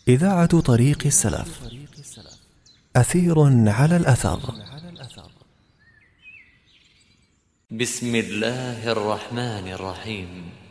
إذاعة طريق السلف. أثير على الأثر. بسم الله الرحمن الرحيم.